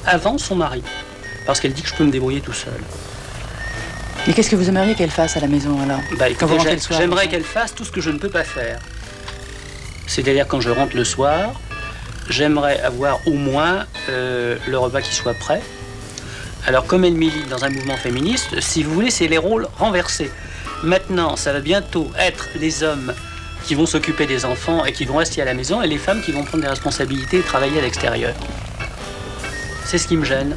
avant son mari. Parce qu'elle dit que je peux me débrouiller tout seul. Et qu'est-ce que vous aimeriez qu'elle fasse à la maison alors? Écoutez, j'aimerais qu'elle fasse tout ce que je ne peux pas faire. C'est-à-dire quand je rentre le soir, j'aimerais avoir au moins le repas qui soit prêt. Alors comme elle milite dans un mouvement féministe, si vous voulez, c'est les rôles renversés. Maintenant, ça va bientôt être les hommes qui vont s'occuper des enfants et qui vont rester à la maison, et les femmes qui vont prendre des responsabilités et travailler à l'extérieur. C'est ce qui me gêne.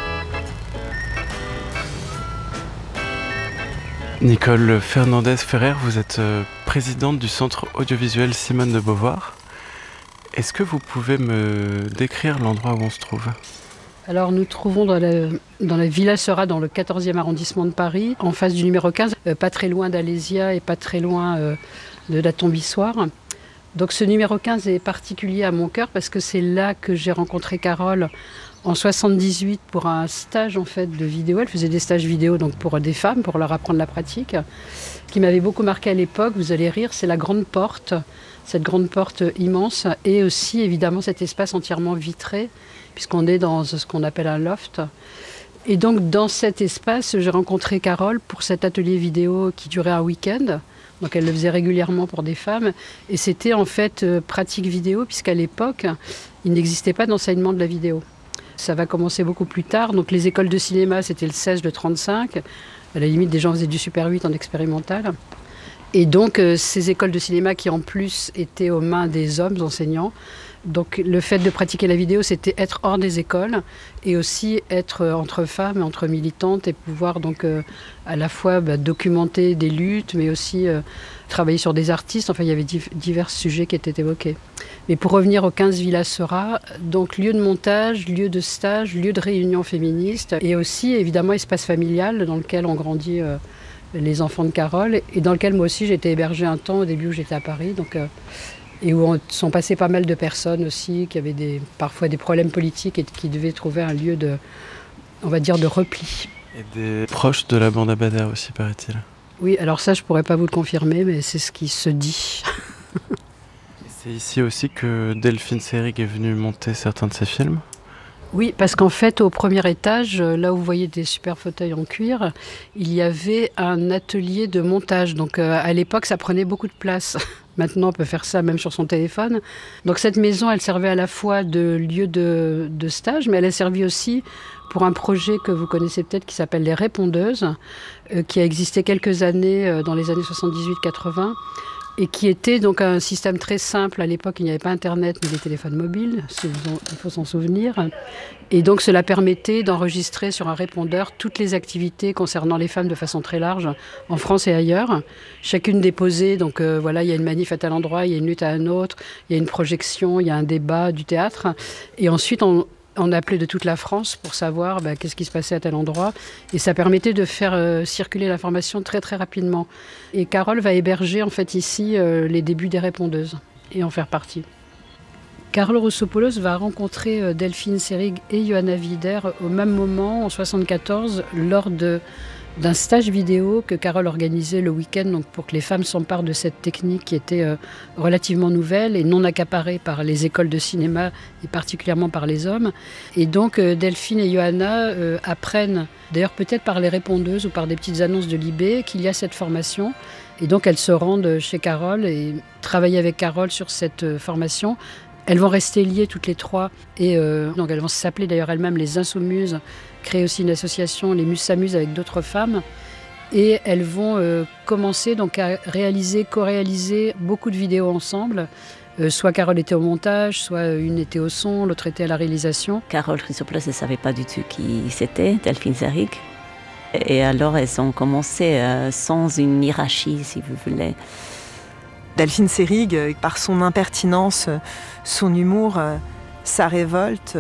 Nicole Fernandez-Ferrer, vous êtes présidente du Centre audiovisuel Simone de Beauvoir. Est-ce que vous pouvez me décrire l'endroit où on se trouve ? Alors nous trouvons dans la Villa Seurat, dans le 14e arrondissement de Paris, en face du numéro 15, pas très loin d'Alésia et pas très loin de la Tombissoire. Donc ce numéro 15 est particulier à mon cœur parce que c'est là que j'ai rencontré Carole en 78 pour un stage en fait de vidéo. Elle faisait des stages vidéo donc pour des femmes, pour leur apprendre la pratique. Ce qui m'avait beaucoup marqué à l'époque, vous allez rire, c'est la grande porte, cette grande porte immense, et aussi évidemment cet espace entièrement vitré, puisqu'on est dans ce qu'on appelle un loft. Et donc dans cet espace, j'ai rencontré Carole pour cet atelier vidéo qui durait un week-end. Donc elle le faisait régulièrement pour des femmes. Et c'était en fait pratique vidéo, puisqu'à l'époque, il n'existait pas d'enseignement de la vidéo. Ça va commencer beaucoup plus tard. Donc les écoles de cinéma, c'était le 16 de 35. À la limite, des gens faisaient du Super 8 en expérimental. Et donc ces écoles de cinéma qui en plus étaient aux mains des hommes enseignants. Donc le fait de pratiquer la vidéo, c'était être hors des écoles et aussi être entre femmes, entre militantes et pouvoir donc à la fois documenter des luttes, mais aussi travailler sur des artistes. Enfin, il y avait divers sujets qui étaient évoqués. Mais pour revenir au 15 Villa Seurat, donc lieu de montage, lieu de stage, lieu de réunion féministe et aussi évidemment espace familial dans lequel ont grandi les enfants de Carole et dans lequel moi aussi j'ai été hébergée un temps au début où j'étais à Paris. Donc, et où sont passées pas mal de personnes aussi qui avaient parfois des problèmes politiques et qui devaient trouver un lieu de, on va dire, de repli. Et des proches de la bande à Bader aussi, paraît-il. Oui, alors ça, je pourrais pas vous le confirmer, mais c'est ce qui se dit. C'est ici aussi que Delphine Seyrig est venue monter certains de ses films. Oui, parce qu'en fait, au premier étage, là où vous voyez des super fauteuils en cuir, il y avait un atelier de montage. Donc à l'époque, ça prenait beaucoup de place. Maintenant, on peut faire ça même sur son téléphone. Donc cette maison, elle servait à la fois de lieu de stage, mais elle a servi aussi pour un projet que vous connaissez peut-être qui s'appelle Les Répondeuses, qui a existé quelques années dans les années 78-80. Et qui était donc un système très simple. À l'époque, il n'y avait pas Internet ni les téléphones mobiles, il faut s'en souvenir. Et donc, cela permettait d'enregistrer sur un répondeur toutes les activités concernant les femmes de façon très large, en France et ailleurs. Chacune déposée, donc voilà, il y a une manif à tel endroit, il y a une lutte à un autre, il y a une projection, il y a un débat, du théâtre. Et ensuite, on appelait de toute la France pour savoir qu'est-ce qui se passait à tel endroit. Et ça permettait de faire circuler l'information très très rapidement. Et Carole va héberger en fait ici les débuts des répondeuses et en faire partie. Carole Roussopoulos va rencontrer Delphine Seyrig et Johanna Wider au même moment, en 1974, lors d'un stage vidéo que Carole organisait le week-end donc pour que les femmes s'emparent de cette technique qui était relativement nouvelle et non accaparée par les écoles de cinéma et particulièrement par les hommes. Et donc Delphine et Johanna apprennent, d'ailleurs peut-être par les répondeuses ou par des petites annonces de Libé, qu'il y a cette formation. Et donc elles se rendent chez Carole et travaillent avec Carole sur cette formation. Elles vont rester liées toutes les trois et donc elles vont s'appeler d'ailleurs elles-mêmes les Insoumises, créer aussi une association, les Muses s'amusent avec d'autres femmes. Et elles vont commencer donc à co-réaliser beaucoup de vidéos ensemble. Soit Carole était au montage, soit une était au son, l'autre était à la réalisation. Carole Roussopoulos ne savait pas du tout qui c'était, Delphine Seyrig. Et alors elles ont commencé sans une hiérarchie, si vous voulez. Delphine Seyrig, par son impertinence, son humour, sa révolte,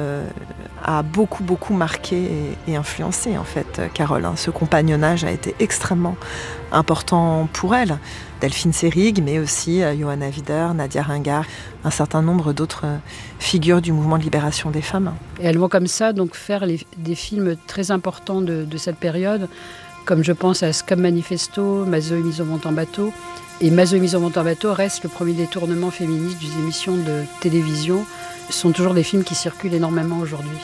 a beaucoup marqué et influencé en fait Carole. Ce compagnonnage a été extrêmement important pour elle. Delphine Seyrig, mais aussi Johanna Wider, Nadia Ringard, un certain nombre d'autres figures du mouvement de libération des femmes. Et elles vont comme ça donc faire des films très importants de cette période, comme je pense à Scum Manifesto, Mazo et mise au monte en bateau. Et Mazo et mise au monte en bateau reste le premier détournement féministe des émissions de télévision. Ce sont toujours des films qui circulent énormément aujourd'hui.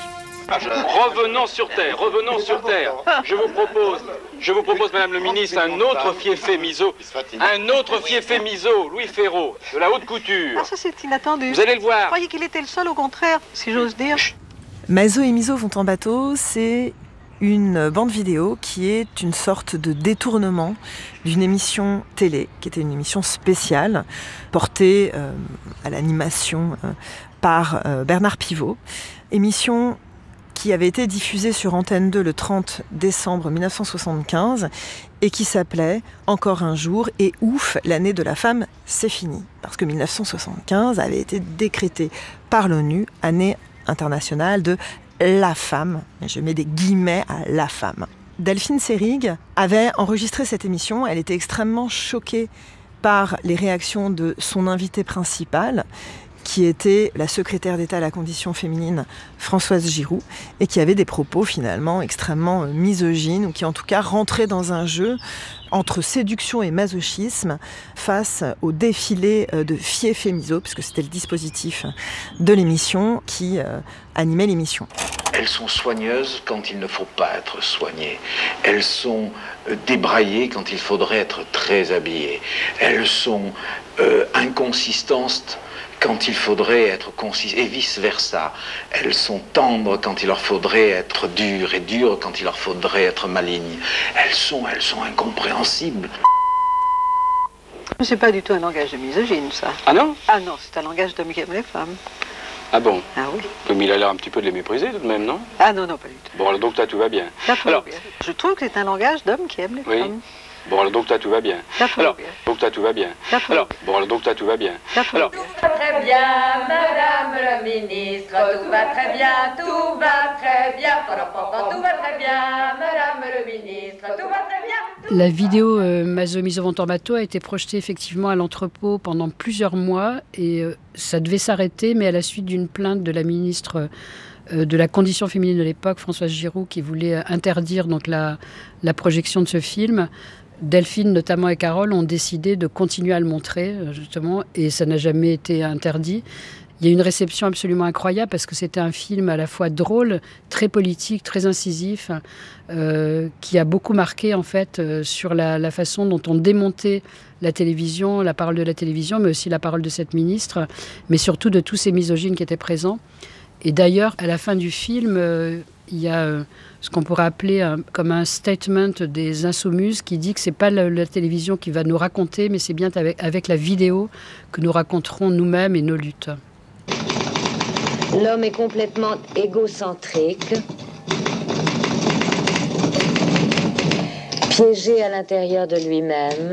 Revenons sur terre, revenons sur terre. Je vous propose, Madame le ministre, un autre fiefé miso, Louis Ferraud, de la haute couture. Ah, ça c'est inattendu. Vous allez le voir. Je croyais qu'il était le seul, au contraire, si j'ose dire. Mazo et Miso vont en bateau, c'est une bande vidéo qui est une sorte de détournement d'une émission télé, qui était une émission spéciale, portée à l'animation par Bernard Pivot. Émission qui avait été diffusée sur Antenne 2 le 30 décembre 1975 et qui s'appelait « Encore un jour » et « Ouf, l'année de la femme, c'est fini ». Parce que 1975 avait été décrété par l'ONU année internationale de la femme, je mets des guillemets à la femme. Delphine Seyrig avait enregistré cette émission, elle était extrêmement choquée par les réactions de son invitée principale, qui était la secrétaire d'État à la condition féminine Françoise Giroud, et qui avait des propos finalement extrêmement misogynes, ou qui en tout cas rentraient dans un jeu entre séduction et masochisme face au défilé de fiefé miso, puisque c'était le dispositif de l'émission qui animait l'émission. Elles sont soigneuses quand il ne faut pas être soigné. Elles sont débraillées quand il faudrait être très habillé. Elles sont inconsistantes quand il faudrait être concis, et vice-versa. Elles sont tendres quand il leur faudrait être dures, et dures quand il leur faudrait être malignes. Elles sont incompréhensibles. C'est pas du tout un langage de misogyne, ça. Ah non? Ah non, c'est un langage d'homme qui aime les femmes. Ah bon? Ah oui. Mais il a l'air un petit peu de les mépriser tout de même, non? Ah non, pas du tout. Bon, alors donc là, tout va bien. Alors, bien. Je trouve que c'est un langage d'homme qui aime les femmes. Bon, alors donc là, tout va bien. Alors, donc là, tout va bien. Alors, bon, alors donc là, tout va bien. Alors, tout va très bien, Madame le ministre. Tout va très bien, tout va très bien. Tout va très bien, Madame le ministre. Tout va très bien. La vidéo Mazo Miso vont en bateau a été projetée effectivement à l'entrepôt pendant plusieurs mois et ça devait s'arrêter, mais à la suite d'une plainte de la ministre de la condition féminine de l'époque, Françoise Giroud, qui voulait interdire donc la projection de ce film, Delphine notamment et Carole ont décidé de continuer à le montrer justement, et ça n'a jamais été interdit. Il y a une réception absolument incroyable parce que c'était un film à la fois drôle, très politique, très incisif, qui a beaucoup marqué en fait sur la façon dont on démontait la télévision, la parole de la télévision, mais aussi la parole de cette ministre, mais surtout de tous ces misogynes qui étaient présents. Et d'ailleurs, à la fin du film, il y a ce qu'on pourrait appeler comme un statement des insoumises qui dit que c'est pas la télévision qui va nous raconter, mais c'est bien avec la vidéo que nous raconterons nous-mêmes et nos luttes. L'homme est complètement égocentrique, piégé à l'intérieur de lui-même,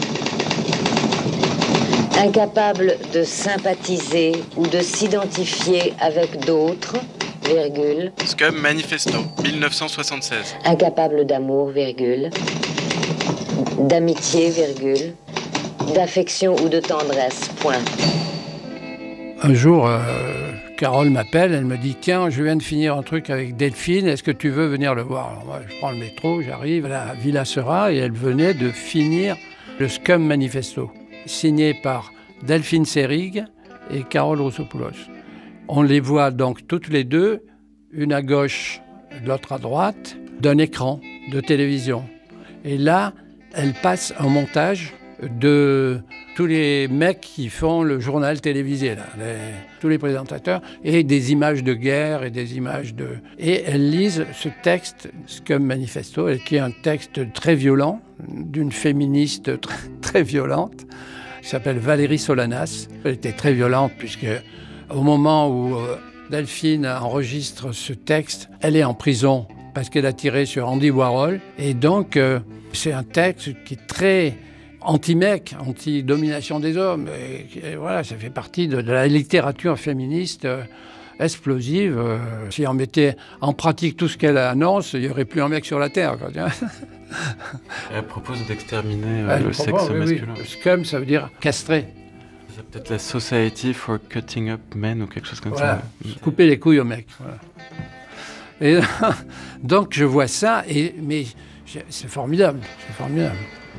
incapable de sympathiser ou de s'identifier avec d'autres, virgule. Scum Manifesto, 1976. Incapable d'amour, virgule. D'amitié, virgule. D'affection ou de tendresse, point. Un jour, Carole m'appelle, elle me dit « Tiens, je viens de finir un truc avec Delphine, est-ce que tu veux venir le voir ?» Alors moi, je prends le métro, j'arrive à la Villa Seurat et elle venait de finir le Scum Manifesto, signé par Delphine Seyrig et Carole Roussopoulos. On les voit donc toutes les deux, une à gauche, l'autre à droite, d'un écran de télévision. Et là, elle passe un montage de tous les mecs qui font le journal télévisé, là, tous les présentateurs, et des images de guerre et des images de... Et elles lisent ce texte, Scum Manifesto, qui est un texte très violent, d'une féministe très violente, qui s'appelle Valérie Solanas. Elle était très violente puisque au moment où Delphine enregistre ce texte, elle est en prison parce qu'elle a tiré sur Andy Warhol. Et donc, c'est un texte qui est très anti-mec, anti-domination des hommes. Et voilà, ça fait partie de la littérature féministe explosive. Si on mettait en pratique tout ce qu'elle annonce, il n'y aurait plus un mec sur la Terre. Quoi. Elle propose d'exterminer le sexe masculin. Oui. Scum, ça veut dire castrer. C'est peut-être la Society for Cutting Up Men ou quelque chose comme ça. Couper les couilles aux mecs. Voilà. Et donc je vois ça, mais c'est formidable. C'est formidable.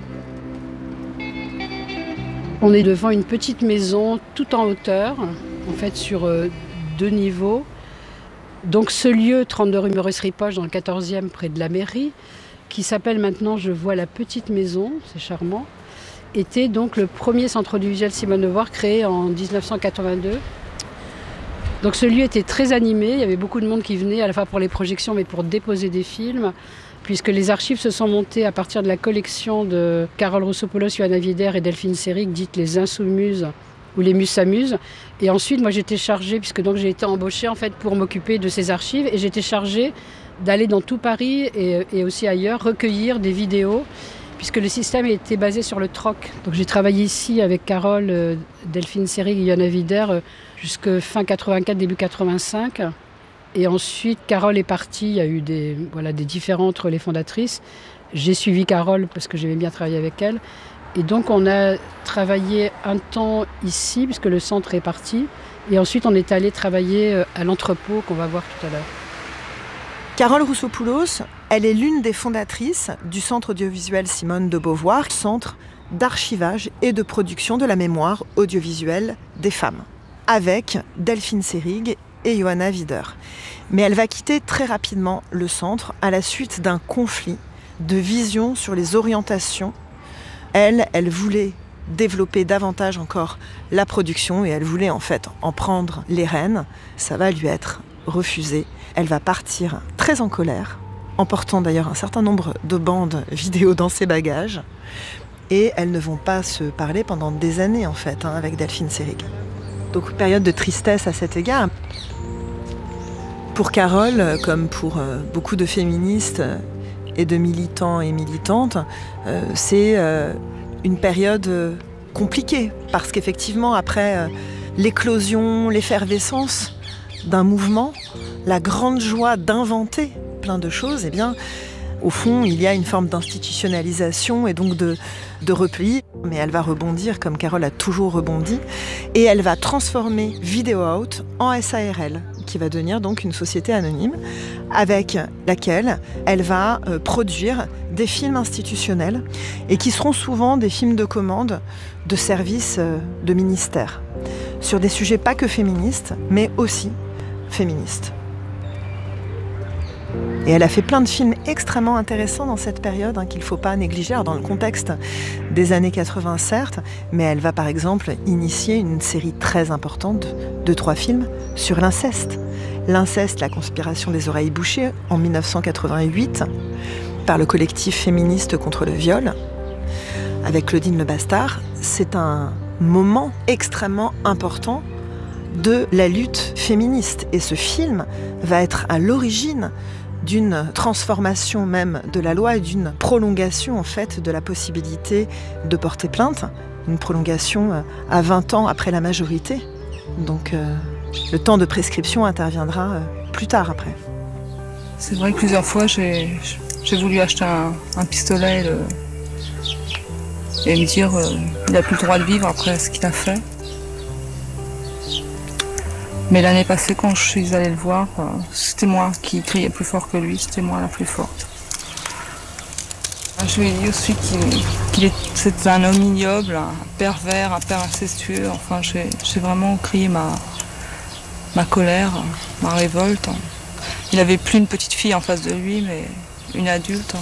On est devant une petite maison tout en hauteur, en fait sur 2 niveaux. Donc ce lieu, 32 rue Meurice-Ripoche, dans le 14e, près de la mairie, qui s'appelle maintenant, je vois, la Petite Maison, c'est charmant, était donc le premier centre audiovisuel Simone de Beauvoir créé en 1982. Donc ce lieu était très animé, il y avait beaucoup de monde qui venait à la fois pour les projections mais pour déposer des films, puisque les archives se sont montées à partir de la collection de Carole Roussopoulos, Johanna Wider et Delphine Seyrig, dites les Insoumuses ou les Muses s'amusent. Et ensuite, moi j'étais chargée, puisque donc j'ai été embauchée en fait pour m'occuper de ces archives, et j'étais chargée d'aller dans tout Paris et aussi ailleurs recueillir des vidéos, puisque le système était basé sur le troc. Donc j'ai travaillé ici avec Carole, Delphine Seyrig et Johanna Wider jusqu'à fin 84, début 85. Et ensuite, Carole est partie, il y a eu des différends entre les fondatrices. J'ai suivi Carole parce que j'aimais bien travailler avec elle. Et donc on a travaillé un temps ici, puisque le centre est parti. Et ensuite on est allé travailler à l'entrepôt qu'on va voir tout à l'heure. Carole Roussopoulos, elle est l'une des fondatrices du Centre audiovisuel Simone de Beauvoir, centre d'archivage et de production de la mémoire audiovisuelle des femmes, avec Delphine Seyrig et Johanna Wider. Mais elle va quitter très rapidement le centre à la suite d'un conflit de vision sur les orientations. Elle voulait développer davantage encore la production et elle voulait en fait en prendre les rênes. Ça va lui être refusé. Elle va partir très en colère, emportant d'ailleurs un certain nombre de bandes vidéo dans ses bagages. Et elles ne vont pas se parler pendant des années en fait, avec Delphine Seyrig. Donc période de tristesse à cet égard. Pour Carole, comme pour beaucoup de féministes et de militants et militantes, c'est une période compliquée. Parce qu'effectivement, après l'éclosion, l'effervescence d'un mouvement, la grande joie d'inventer plein de choses, eh bien, au fond, il y a une forme d'institutionnalisation et donc de repli. Mais elle va rebondir comme Carole a toujours rebondi. Et elle va transformer Video Out en SARL, qui va devenir donc une société anonyme avec laquelle elle va produire des films institutionnels et qui seront souvent des films de commande de services de ministères sur des sujets pas que féministes, mais aussi féministes. Et elle a fait plein de films extrêmement intéressants dans cette période qu'il ne faut pas négliger, alors dans le contexte des années 80 certes, mais elle va par exemple initier une série très importante de 3 films sur l'inceste. L'inceste, la conspiration des oreilles bouchées en 1988 par le collectif féministe contre le viol avec Claudine Lebastard. C'est un moment extrêmement important de la lutte féministe et ce film va être à l'origine d'une transformation même de la loi et d'une prolongation en fait de la possibilité de porter plainte, une prolongation à 20 ans après la majorité. Donc le temps de prescription interviendra plus tard après. C'est vrai que plusieurs fois j'ai voulu acheter un pistolet et me dire il n'a plus le droit de vivre après ce qu'il a fait. Mais l'année passée, quand je suis allée le voir, c'était moi qui criais plus fort que lui, c'était moi la plus forte. Je lui ai dit aussi c'était un homme ignoble, un pervers, un père incestueux. Enfin, j'ai vraiment crié ma colère, ma révolte. Il n'avait plus une petite fille en face de lui, mais une adulte.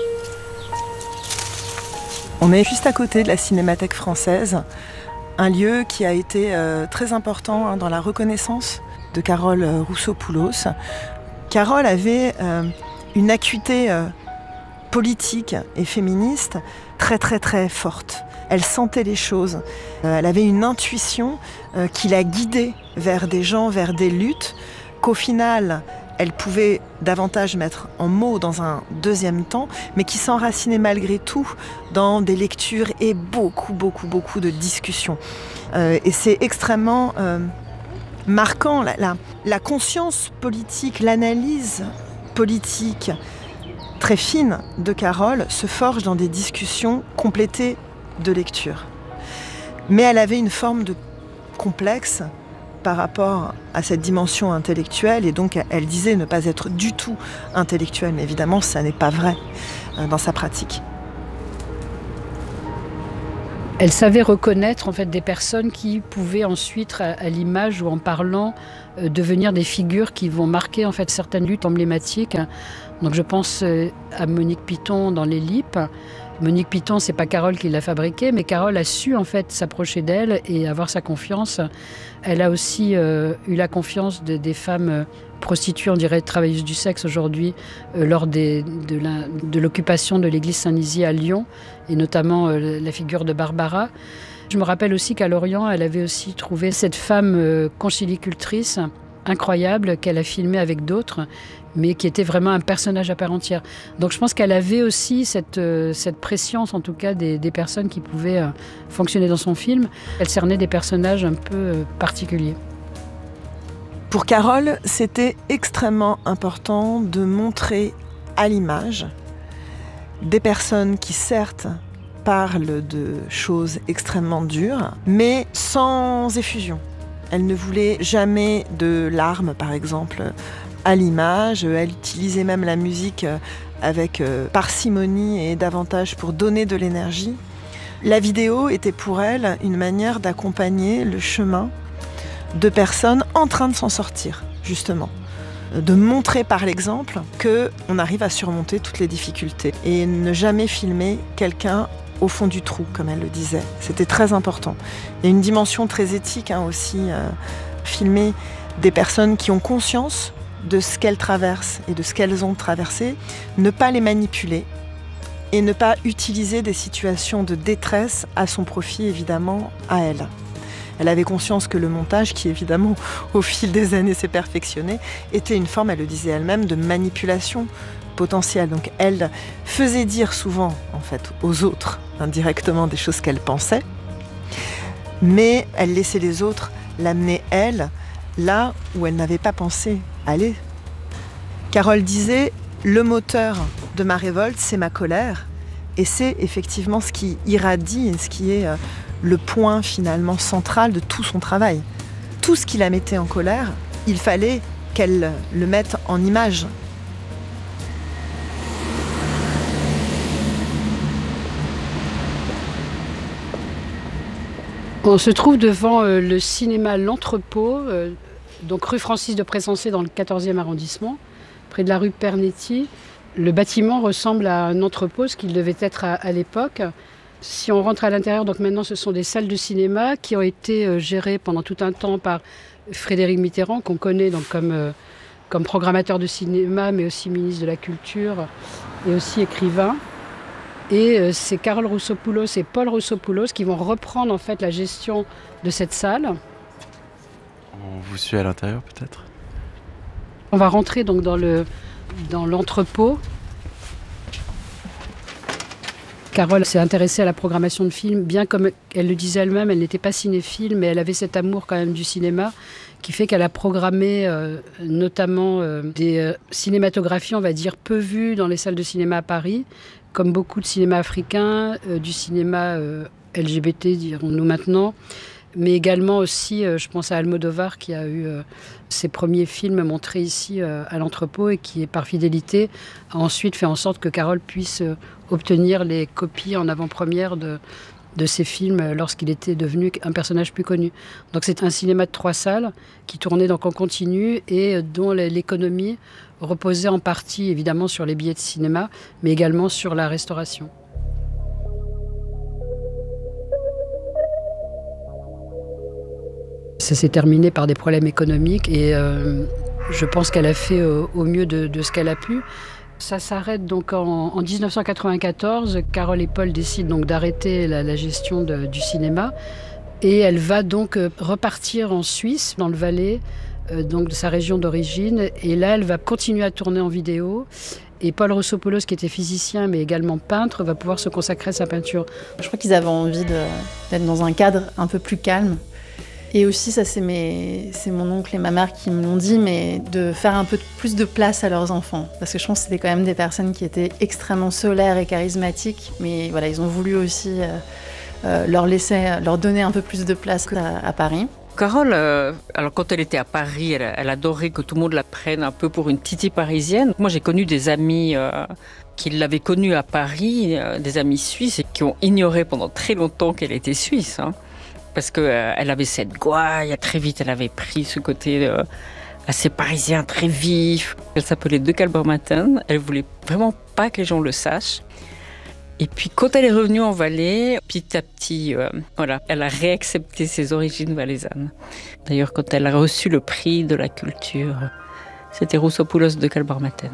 On est juste à côté de la Cinémathèque française. Un lieu qui a été très important dans la reconnaissance de Carole Roussopoulos. Carole avait une acuité politique et féministe très très très forte. Elle sentait les choses. Elle avait une intuition qui la guidait vers des gens, vers des luttes, qu'au final, elle pouvait davantage mettre en mots dans un deuxième temps, mais qui s'enracinait malgré tout dans des lectures et beaucoup de discussions. Et c'est extrêmement marquant, la conscience politique, l'analyse politique très fine de Carole se forge dans des discussions complétées de lecture. Mais elle avait une forme de complexe par rapport à cette dimension intellectuelle et donc elle disait ne pas être du tout intellectuelle, mais évidemment ça n'est pas vrai dans sa pratique. Elle savait reconnaître en fait des personnes qui pouvaient ensuite, à l'image ou en parlant, devenir des figures qui vont marquer en fait certaines luttes emblématiques. Donc je pense à Monique Piton dans Les Lippes. Monique Piton, c'est pas Carole qui l'a fabriquée, mais Carole a su en fait s'approcher d'elle et avoir sa confiance. Elle a aussi eu la confiance des femmes prostituées, on dirait travailleuses du sexe aujourd'hui, lors de l'occupation de l'église Saint-Nizier à Lyon, et notamment la figure de Barbara. Je me rappelle aussi qu'à Lorient, elle avait aussi trouvé cette femme conchylicultrice incroyable qu'elle a filmée avec d'autres, mais qui était vraiment un personnage à part entière. Donc je pense qu'elle avait aussi cette prescience, en tout cas, des personnes qui pouvaient fonctionner dans son film. Elle cernait des personnages un peu particuliers. Pour Carole, c'était extrêmement important de montrer à l'image des personnes qui, certes, parlent de choses extrêmement dures, mais sans effusion. Elle ne voulait jamais de larmes, par exemple, à l'image. Elle utilisait même la musique avec parcimonie et davantage pour donner de l'énergie. La vidéo était pour elle une manière d'accompagner le chemin de personnes en train de s'en sortir, justement. De montrer par l'exemple qu'on arrive à surmonter toutes les difficultés et ne jamais filmer quelqu'un au fond du trou, comme elle le disait. C'était très important. Il y a une dimension très éthique aussi, filmer des personnes qui ont conscience de ce qu'elles traversent et de ce qu'elles ont traversé, ne pas les manipuler et ne pas utiliser des situations de détresse à son profit, évidemment, à elle. Elle avait conscience que le montage, qui évidemment au fil des années s'est perfectionné, était une forme, elle le disait elle-même, de manipulation potentielle. Donc elle faisait dire souvent en fait aux autres indirectement des choses qu'elle pensait, mais elle laissait les autres l'amener elle là où elle n'avait pas pensé aller. Carole disait « Le moteur de ma révolte, c'est ma colère », et c'est effectivement ce qui irradie et ce qui est le point finalement central de tout son travail. Tout ce qui la mettait en colère, il fallait qu'elle le mette en image. On se trouve devant le cinéma L'Entrepôt, donc rue Francis de Pressensé dans le 14e arrondissement, près de la rue Pernetti. Le bâtiment ressemble à un entrepôt, ce qu'il devait être à l'époque. Si on rentre à l'intérieur, donc maintenant ce sont des salles de cinéma qui ont été gérées pendant tout un temps par Frédéric Mitterrand, qu'on connaît donc comme programmateur de cinéma, mais aussi ministre de la Culture et aussi écrivain. Et c'est Carole Roussopoulos et Paul Roussopoulos qui vont reprendre en fait la gestion de cette salle. On vous suit à l'intérieur peut-être ? On va rentrer donc dans l'entrepôt. Carole s'est intéressée à la programmation de films, bien comme elle le disait elle-même, elle n'était pas cinéphile, mais elle avait cet amour quand même du cinéma, qui fait qu'elle a programmé notamment des cinématographies, on va dire, peu vues dans les salles de cinéma à Paris, comme beaucoup de cinéma africain, du cinéma LGBT, dirons-nous maintenant, mais également aussi, je pense à Almodovar, qui a eu ses premiers films montrés ici à l'entrepôt et qui, par fidélité, a ensuite fait en sorte que Carole puisse obtenir les copies en avant-première de ses films lorsqu'il était devenu un personnage plus connu. Donc c'est un cinéma de 3 salles qui tournait donc en continu et dont l'économie reposait en partie évidemment sur les billets de cinéma, mais également sur la restauration. Ça s'est terminé par des problèmes économiques et je pense qu'elle a fait au mieux de ce qu'elle a pu. Ça s'arrête donc en 1994. Carole et Paul décident donc d'arrêter la gestion du cinéma et elle va donc repartir en Suisse, dans le Valais, donc de sa région d'origine. Et là, elle va continuer à tourner en vidéo. Et Paul Roussopoulos, qui était physicien mais également peintre, va pouvoir se consacrer à sa peinture. Je crois qu'ils avaient envie d'être dans un cadre un peu plus calme. Et aussi, ça c'est mon oncle et ma mère qui me l'ont dit, mais de faire un peu plus de place à leurs enfants. Parce que je pense que c'était quand même des personnes qui étaient extrêmement solaires et charismatiques. Mais voilà, ils ont voulu aussi leur donner un peu plus de place à Paris. Carole, alors quand elle était à Paris, elle adorait que tout le monde la prenne un peu pour une titi parisienne. Moi, j'ai connu des amis qui l'avaient connue à Paris, des amis suisses, et qui ont ignoré pendant très longtemps qu'elle était suisse. Parce qu'elle avait cette gouaille, très vite, elle avait pris ce côté assez parisien, très vif. Elle s'appelait De Kalbermatten. Elle voulait vraiment pas que les gens le sachent. Et puis quand elle est revenue en Valais, petit à petit, elle a réaccepté ses origines valaisannes. D'ailleurs, quand elle a reçu le prix de la culture, c'était Roussopoulos de Kalbermatten.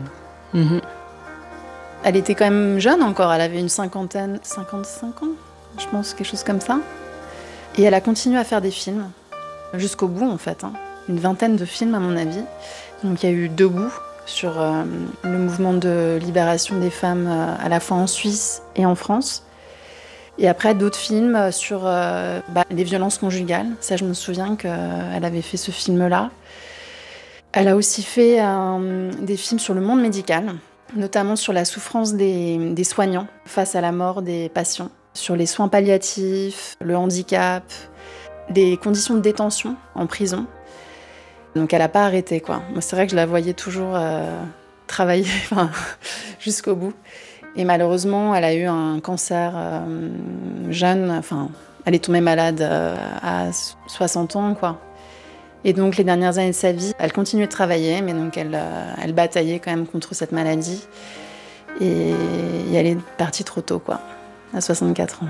Elle était quand même jeune encore, elle avait une 55 ans, je pense, quelque chose comme ça. Et elle a continué à faire des films, jusqu'au bout en fait. Une 20aine de films à mon avis. Donc il y a eu Debout, sur le mouvement de libération des femmes à la fois en Suisse et en France. Et après, d'autres films sur les violences conjugales. Ça, je me souviens qu'elle avait fait ce film-là. Elle a aussi fait des films sur le monde médical, notamment sur la souffrance des soignants face à la mort des patients, sur les soins palliatifs, le handicap, les conditions de détention en prison. Donc elle n'a pas arrêté, quoi. Moi, c'est vrai que je la voyais toujours travailler jusqu'au bout. Et malheureusement, elle a eu un cancer jeune. Elle est tombée malade à 60 ans, quoi. Et donc, les dernières années de sa vie, elle continuait de travailler, mais donc elle bataillait quand même contre cette maladie. Et elle est partie trop tôt, quoi, à 64 ans.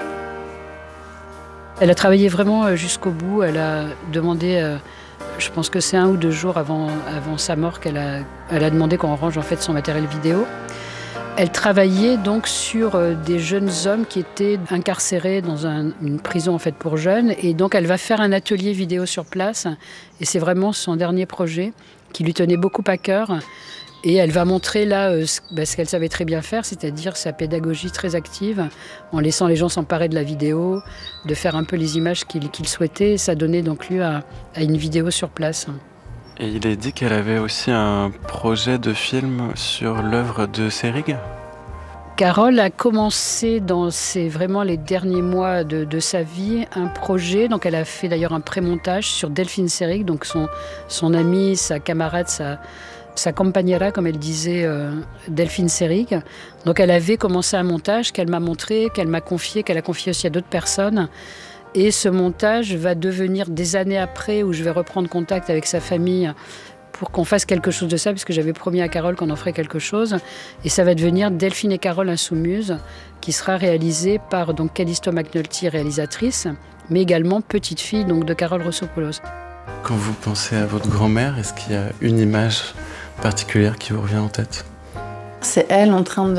Elle a travaillé vraiment jusqu'au bout. Elle a demandé... je pense que c'est 1 ou 2 jours avant sa mort qu'elle a demandé qu'on range en fait son matériel vidéo. Elle travaillait donc sur des jeunes hommes qui étaient incarcérés dans une prison en fait pour jeunes, et donc elle va faire un atelier vidéo sur place, et c'est vraiment son dernier projet qui lui tenait beaucoup à cœur. Et elle va montrer là ce qu'elle savait très bien faire, c'est-à-dire sa pédagogie très active, en laissant les gens s'emparer de la vidéo, de faire un peu les images qu'il souhaitait. Ça donnait donc lieu à une vidéo sur place. Et il est dit qu'elle avait aussi un projet de film sur l'œuvre de Seyrig. Carole a commencé dans vraiment les derniers mois de sa vie un projet. Donc elle a fait d'ailleurs un pré-montage sur Delphine Seyrig, donc son amie, sa camarade, sa compagnera, comme elle disait, Delphine Seyrig. Donc elle avait commencé un montage qu'elle m'a montré, qu'elle m'a confié, qu'elle a confié aussi à d'autres personnes. Et ce montage va devenir des années après, où je vais reprendre contact avec sa famille pour qu'on fasse quelque chose de ça, puisque j'avais promis à Carole qu'on en ferait quelque chose. Et ça va devenir Delphine et Carole Insoumise, qui sera réalisé par donc Callisto McNulty, réalisatrice, mais également petite fille donc, de Carole Roussopoulos. Quand vous pensez à votre grand-mère, est-ce qu'il y a une image particulière qui vous revient en tête? C'est elle en train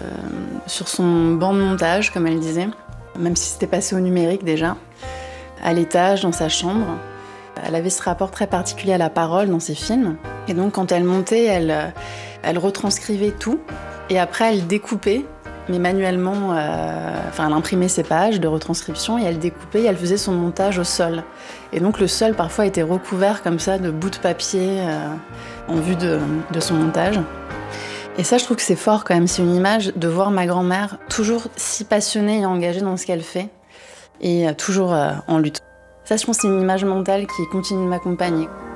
sur son banc de montage, comme elle disait, même si c'était passé au numérique déjà, à l'étage, dans sa chambre. Elle avait ce rapport très particulier à la parole dans ses films. Et donc quand elle montait, elle retranscrivait tout. Et après, elle découpait, mais manuellement, elle imprimait ses pages de retranscription et elle découpait et elle faisait son montage au sol. Et donc le sol parfois était recouvert comme ça de bouts de papier en vue de son montage. Et ça, je trouve que c'est fort quand même. C'est une image de voir ma grand-mère toujours si passionnée et engagée dans ce qu'elle fait et toujours en lutte. Ça, je pense, c'est une image mentale qui continue de m'accompagner.